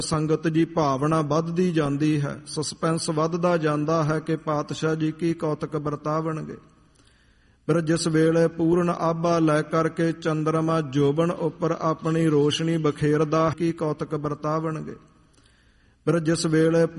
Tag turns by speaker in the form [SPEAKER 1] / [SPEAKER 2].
[SPEAKER 1] ਸੰਗਤ ਜੀ ਭਾਵਨਾ ਵੱਧਦੀ ਜਾਂਦੀ ਹੈ, ਸਸਪੈਂਸ ਵੱਧਦਾ ਜਾਂਦਾ ਹੈ ਕਿ ਪਾਤਸ਼ਾਹ ਜੀ ਕੀ ਕੌਤਕ ਵਰਤਾਵਣਗੇ। ਫਿਰ ਜਿਸ ਵੇਲੇ ਪੂਰਨ ਆਭਾ ਲੈ ਕਰਕੇ ਚੰਦਰਮਾ ਜੋਬਨ ਉੱਪਰ ਆਪਣੀ ਰੋਸ਼ਨੀ ਬਖੇਰਦਾ, ਕੀ ਕੌਤਕ ਵਰਤਾਵਣਗੇ। ਫਿਰ ਜਿਸ ਵੇਲੇ